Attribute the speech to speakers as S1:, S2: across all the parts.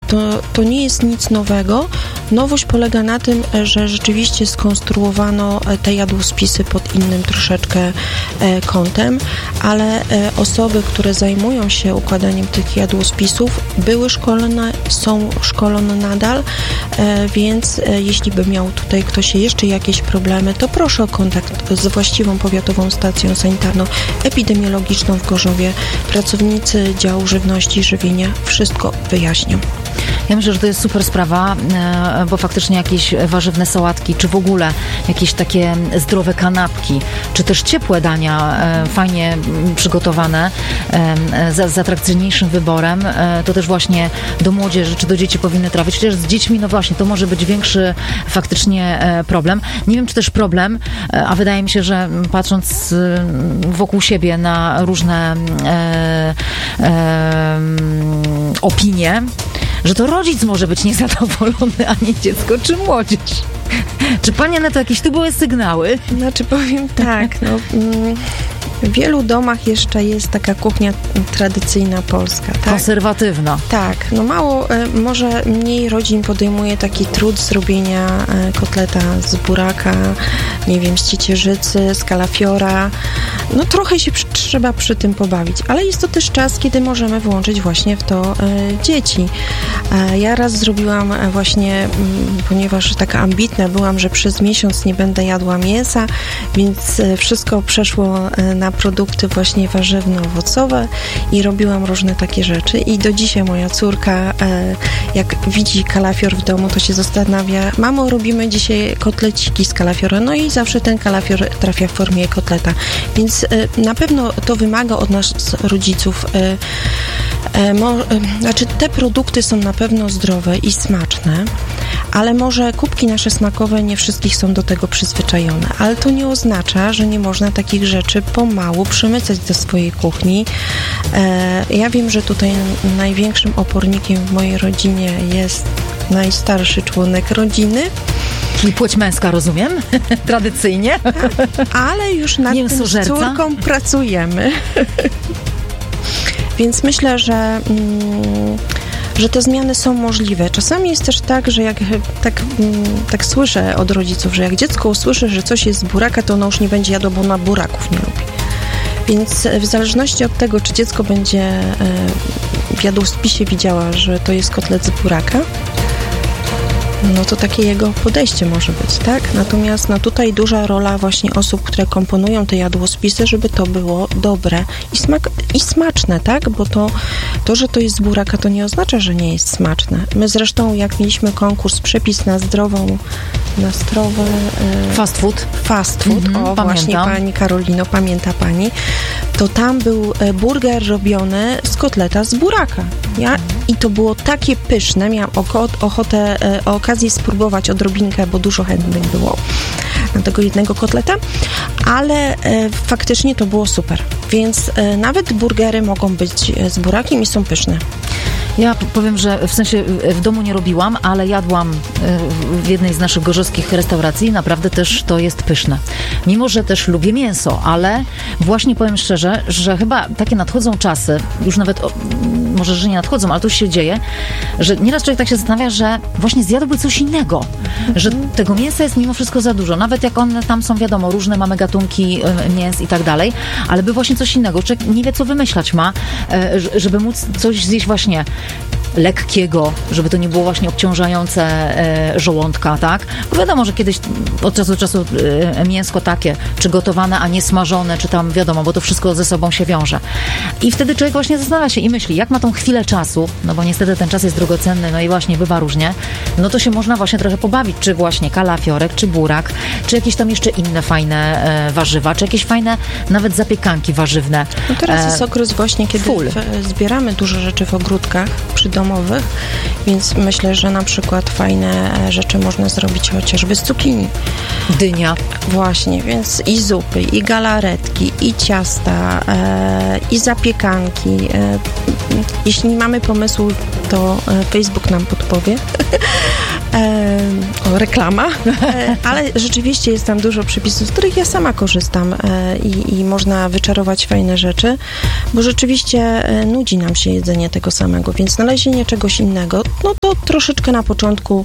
S1: to nie jest nic nowego. Nowość polega na tym, że rzeczywiście skonstruowano te jadłospisy pod innym troszeczkę kątem, ale osoby, które zajmują się układaniem tych jadłospisów, były szkolone, są szkolone nadal, więc jeśli by miał tutaj ktoś jeszcze jakieś problemy, to proszę o kontakt z właściwą powiatową stacją sanitarno-epidemiologiczną w Gorzowie. Pracownicy działu żywności i żywienia wszystko wyjaśnią.
S2: Ja myślę, że to jest super sprawa, bo faktycznie jakieś warzywne sałatki, czy w ogóle jakieś takie zdrowe kanapki, czy też ciepłe dania, fajnie przygotowane, z atrakcyjniejszym wyborem, to też właśnie do młodzieży, czy do dzieci powinny trafić. Chociaż z dziećmi, no właśnie, to może być większy faktycznie problem. Nie wiem, czy też problem, a wydaje mi się, że patrząc wokół siebie na różne opinie, że to rodzic może być niezadowolony, a nie dziecko czy młodzież. Czy pani Aneto, jakieś tu były sygnały?
S1: Znaczy powiem tak, w wielu domach jeszcze jest taka kuchnia tradycyjna polska, tak?
S2: Konserwatywna.
S1: Tak, mało, może mniej rodzin podejmuje taki trud zrobienia kotleta z buraka, nie wiem, z ciecierzycy, z kalafiora. Trochę się trzeba przy tym pobawić, ale jest to też czas, kiedy możemy włączyć właśnie w to dzieci. Ja raz zrobiłam właśnie, ponieważ taka ambitna byłam, że przez miesiąc nie będę jadła mięsa, więc wszystko przeszło na produkty właśnie warzywno-owocowe i robiłam różne takie rzeczy. I do dzisiaj moja córka, jak widzi kalafior w domu, to się zastanawia: mamo, robimy dzisiaj kotleciki z kalafiora. I zawsze ten kalafior trafia w formie kotleta. Więc na pewno to wymaga od nas, rodziców, te produkty są na pewno zdrowe i smaczne, ale może kubki nasze smakowe nie wszystkich są do tego przyzwyczajone, ale to nie oznacza, że nie można takich rzeczy pomału przemycać do swojej kuchni. Ja wiem, że tutaj największym opornikiem w mojej rodzinie jest najstarszy członek rodziny.
S2: Czyli płeć męska, rozumiem? Tradycyjnie.
S1: Ale już nad tym z córką pracujemy. Więc myślę, że te zmiany są możliwe. Czasami jest też tak, że jak tak słyszę od rodziców, że jak dziecko usłyszy, że coś jest z buraka, to ono już nie będzie jadło, bo ona buraków nie lubi. Więc w zależności od tego, czy dziecko będzie w jadłospisie widziała, że to jest kotlet z buraka, to takie jego podejście może być, tak? Natomiast tutaj duża rola właśnie osób, które komponują te jadłospisy, żeby to było dobre i smaczne, tak? Bo to, że to jest z buraka, to nie oznacza, że nie jest smaczne. My zresztą, jak mieliśmy konkurs przepis na zdrowy
S2: fast food,
S1: właśnie pani Karolino, pamięta pani, to tam był burger robiony z kotleta z buraka. I to było takie pyszne, miałam okazję spróbować odrobinkę, bo dużo chętnych było na tego jednego kotleta, ale faktycznie to było super. Więc nawet burgery mogą być z burakiem i są pyszne.
S2: Ja powiem, że w sensie w domu nie robiłam, ale jadłam w jednej z naszych gorzowskich restauracji. Naprawdę też to jest pyszne. Mimo, że też lubię mięso, ale właśnie powiem szczerze, że chyba takie nadchodzą czasy, już nawet może, że nie nadchodzą, ale to się dzieje, że nieraz człowiek tak się zastanawia, że właśnie zjadłby coś innego, że tego mięsa jest mimo wszystko za dużo. Nawet jak one tam są, wiadomo, różne mamy gatunki mięs i tak dalej, ale by właśnie coś innego. Człowiek nie wie, co wymyślać ma, żeby móc coś zjeść właśnie lekkiego, żeby to nie było właśnie obciążające żołądka, tak? Bo wiadomo, że kiedyś od czasu do czasu mięsko takie, czy gotowane, a nie smażone, czy tam wiadomo, bo to wszystko ze sobą się wiąże. I wtedy człowiek właśnie zastanawia się i myśli, jak ma tą chwilę czasu, bo niestety ten czas jest drogocenny, i właśnie bywa różnie, to się można właśnie trochę pobawić, czy właśnie kalafiorek, czy burak, czy jakieś tam jeszcze inne fajne warzywa, czy jakieś fajne nawet zapiekanki warzywne.
S1: Teraz jest okres właśnie, kiedy zbieramy dużo rzeczy w ogródkach przydomowych, więc myślę, że na przykład fajne rzeczy można zrobić chociażby z cukinii.
S2: Dynia.
S1: Właśnie, więc i zupy, i galaretki, i ciasta, i zapiekanki. Jeśli nie mamy pomysłu, to Facebook nam podpowie. Reklama, ale rzeczywiście jest tam dużo przepisów, z których ja sama korzystam i można wyczarować fajne rzeczy, bo rzeczywiście nudzi nam się jedzenie tego samego, więc znalezienie czegoś innego, no to troszeczkę na początku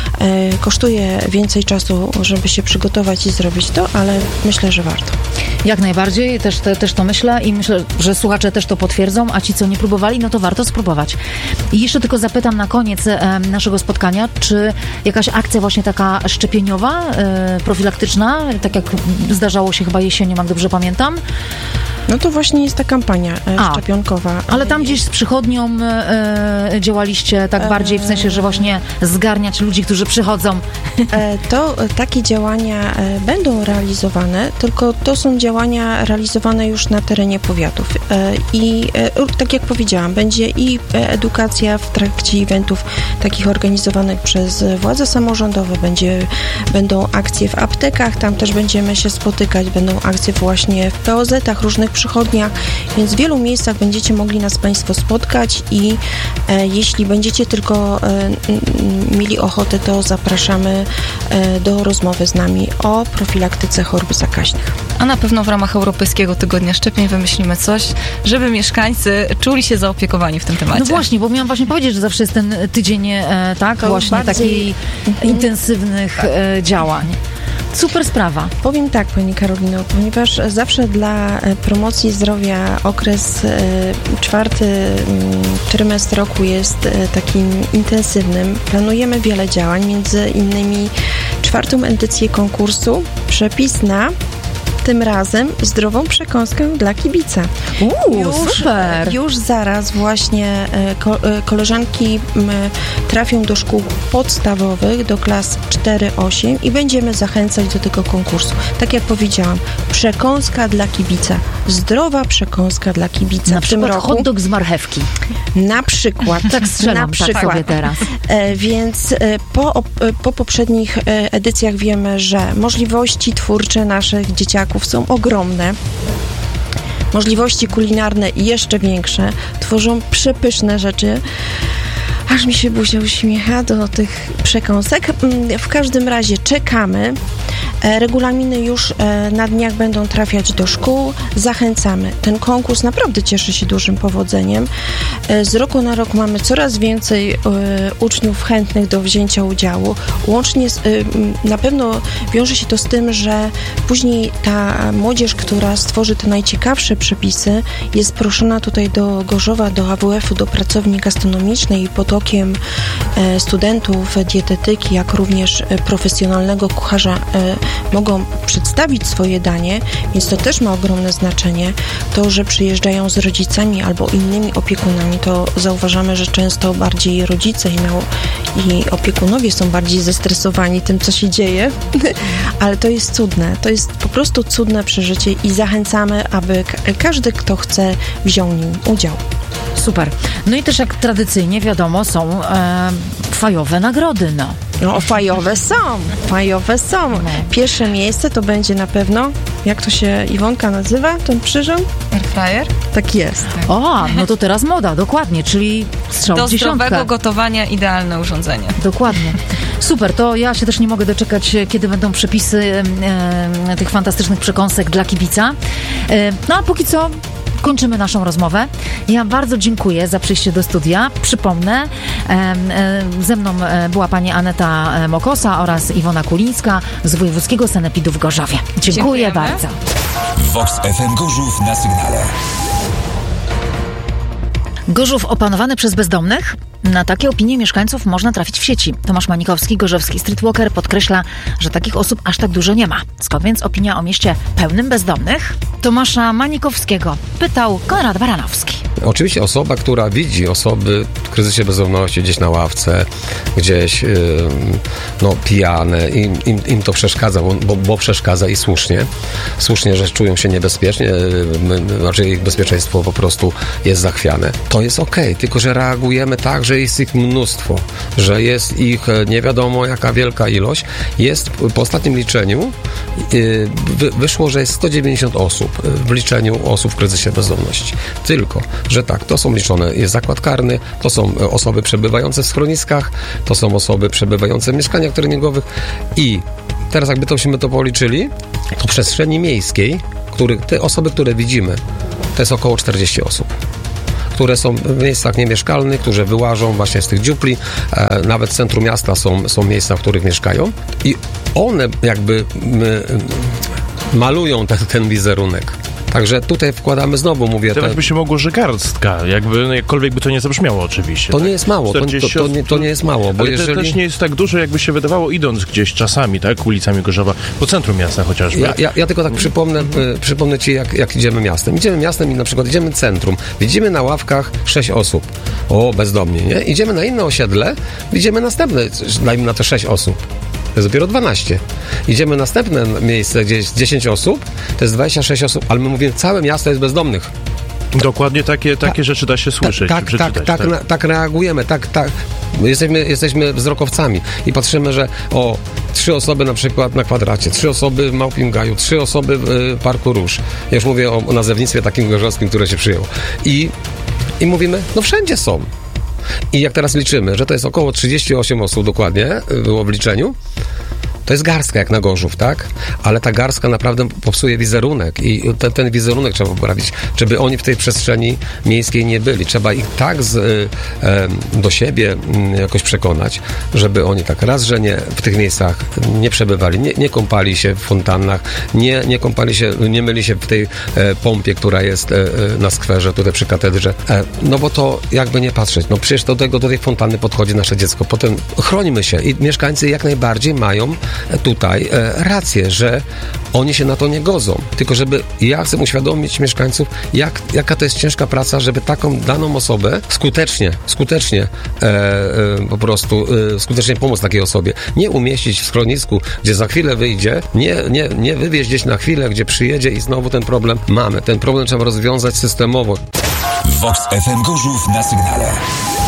S1: kosztuje więcej czasu, żeby się przygotować i zrobić to, ale myślę, że warto.
S2: Jak najbardziej, też to myślę i myślę, że słuchacze też to potwierdzą, a ci, co nie próbowali, no to warto spróbować. I jeszcze tylko zapytam na koniec naszego spotkania, czy jakaś akcja właśnie taka szczepieniowa, profilaktyczna, tak jak zdarzało się chyba jesienią, jak dobrze pamiętam?
S1: No to właśnie jest ta kampania szczepionkowa.
S2: Ale tam gdzieś z przychodnią działaliście tak bardziej, w sensie, że właśnie zgarniać ludzi, którzy przychodzą.
S1: To takie działania będą realizowane, tylko to są działania realizowane już na terenie powiatów. I tak jak powiedziałam, będzie i edukacja w trakcie eventów takich organizowanych przez władze samorządowe, będą akcje w aptekach, tam też będziemy się spotykać, będą akcje właśnie w POZ-ach, różnych przychodniach, więc w wielu miejscach będziecie mogli nas Państwo spotkać i jeśli będziecie tylko mieli ochotę, to zapraszamy do rozmowy z nami o profilaktyce chorób zakaźnych.
S3: A na pewno w ramach Europejskiego Tygodnia Szczepień wymyślimy coś, żeby mieszkańcy czuli się zaopiekowani w tym temacie.
S2: No właśnie, bo miałam właśnie powiedzieć, że zawsze jest ten tydzień, tak, to właśnie bardziej takich intensywnych działań. Super sprawa.
S1: Powiem tak, Pani Karolino, ponieważ zawsze dla promocji zdrowia okres 4. trymestr roku jest takim intensywnym. Planujemy wiele działań, między innymi 4. edycję konkursu Przepis na tym razem zdrową przekąskę dla kibica.
S2: Super!
S1: Już zaraz właśnie koleżanki trafią do szkół podstawowych, do klas 4-8 i będziemy zachęcać do tego konkursu. Tak jak powiedziałam, przekąska dla kibica. Zdrowa przekąska dla kibica.
S2: Na przykład hot dog z marchewki.
S1: Na przykład.
S2: Tak strzelam, tak sobie teraz.
S1: Więc po poprzednich edycjach wiemy, że możliwości twórcze naszych dzieciaków są ogromne. Możliwości kulinarne jeszcze większe. Tworzą przepyszne rzeczy. Aż mi się buzia uśmiecha do tych przekąsek. W każdym razie czekamy. Regulaminy już na dniach będą trafiać do szkół. Zachęcamy. Ten konkurs naprawdę cieszy się dużym powodzeniem. Z roku na rok mamy coraz więcej uczniów chętnych do wzięcia udziału. Łącznie na pewno wiąże się to z tym, że później ta młodzież, która stworzy te najciekawsze przepisy, jest proszona tutaj do Gorzowa, do AWF-u, do pracowni gastronomicznej i pod okiem studentów dietetyki, jak również profesjonalnego kucharza mogą przedstawić swoje danie, więc to też ma ogromne znaczenie. To, że przyjeżdżają z rodzicami albo innymi opiekunami, to zauważamy, że często bardziej rodzice i opiekunowie są bardziej zestresowani tym, co się dzieje, ale to jest cudne. To jest po prostu cudne przeżycie i zachęcamy, aby każdy, kto chce, wziął w nim udział.
S2: Super. No i też jak tradycyjnie, wiadomo, są fajowe nagrody, no.
S1: No, fajowe są. No. Pierwsze miejsce to będzie na pewno, jak to się Iwonka nazywa, ten przyrząd?
S3: Airfryer?
S1: Tak jest.
S3: Tak.
S2: O, no to teraz moda, dokładnie, czyli strzał w dziesiątkę.
S3: Do zdrowego gotowania idealne urządzenie.
S2: Dokładnie. Super, to ja się też nie mogę doczekać, kiedy będą przepisy tych fantastycznych przekąsek dla kibica. No a póki co kończymy naszą rozmowę. Ja bardzo dziękuję za przyjście do studia. Przypomnę, ze mną była pani Aneta Mokosa oraz Iwona Kulińska z Wojewódzkiego Sanepidu w Gorzowie. Dziękuję bardzo.
S4: Vox FM Gorzów na sygnale.
S2: Gorzów opanowany przez bezdomnych? Na takie opinie mieszkańców można trafić w sieci. Tomasz Manikowski, gorzowski streetwalker, podkreśla, że takich osób aż tak dużo nie ma. Skąd więc opinia o mieście pełnym bezdomnych? Tomasza Manikowskiego pytał Konrad Baranowski.
S5: Oczywiście osoba, która widzi osoby w kryzysie bezdomności gdzieś na ławce, gdzieś pijane, im to przeszkadza, bo przeszkadza i słusznie, że czują się niebezpiecznie, znaczy ich bezpieczeństwo po prostu jest zachwiane. To jest okej, tylko że reagujemy tak, że jest ich mnóstwo, że jest ich nie wiadomo jaka wielka ilość. Jest po ostatnim liczeniu wyszło, że jest 190 osób w liczeniu osób w kryzysie bezdomności. Tylko, że tak, to są liczone, jest zakład karny, to są osoby przebywające w schroniskach, to są osoby przebywające w mieszkaniach treningowych i teraz jakby tośmy to policzyli, to w przestrzeni miejskiej, te osoby, które widzimy, to jest około 40 osób, które są w miejscach niemieszkalnych, które wyłażą właśnie z tych dziupli. Nawet w centrum miasta są miejsca, w których mieszkają. I one jakby malują ten wizerunek. Także tutaj wkładamy znowu, mówię...
S6: Teraz by się mogło, że garstka, jakkolwiek by to nie zabrzmiało oczywiście.
S5: To nie jest mało, to nie jest mało, bo
S6: ale
S5: jeżeli...
S6: to też nie jest tak dużo, jakby się wydawało, idąc gdzieś czasami, tak, ulicami Gorzowa, po centrum miasta chociażby.
S5: Ja tylko tak przypomnę ci, jak idziemy miastem. Idziemy miastem i na przykład idziemy centrum, widzimy na ławkach 6 osób. O, bezdomnie, nie? Idziemy na inne osiedle, widzimy następne, dajmy na to 6 osób. To jest dopiero 12. Idziemy na następne miejsce, gdzie jest 10 osób, to jest 26 osób, ale my mówimy, całe miasto jest bezdomnych.
S6: Dokładnie takie rzeczy da się słyszeć.
S5: Tak reagujemy, jesteśmy wzrokowcami i patrzymy, że 3 osoby na przykład na kwadracie, 3 osoby w Małpim Gaju, 3 osoby w Parku Róż. Ja już mówię o nazewnictwie takim gorzowskim, które się przyjęło. I mówimy, no wszędzie są. I jak teraz liczymy, że to jest około 38 osób dokładnie, było w liczeniu, to jest garstka jak na Gorzów, tak? Ale ta garstka naprawdę popsuje wizerunek i ten wizerunek trzeba poprawić, żeby oni w tej przestrzeni miejskiej nie byli. Trzeba ich tak do siebie jakoś przekonać, żeby oni tak raz, że nie w tych miejscach nie przebywali, nie kąpali się w fontannach, nie kąpali się, nie myli się w tej pompie, która jest na skwerze, tutaj przy katedrze. No bo to jakby nie patrzeć, no przecież do tej fontanny podchodzi nasze dziecko. Potem chronimy się i mieszkańcy jak najbardziej mają tutaj rację, że oni się na to nie godzą. Tylko żeby ja chcę uświadomić mieszkańców, jaka to jest ciężka praca, żeby taką daną osobę skutecznie po prostu skutecznie pomóc takiej osobie. Nie umieścić w schronisku, gdzie za chwilę wyjdzie, nie wywieźć gdzieś na chwilę, gdzie przyjedzie i znowu ten problem mamy. Ten problem trzeba rozwiązać systemowo.
S4: Vox FM Gorzów na sygnale.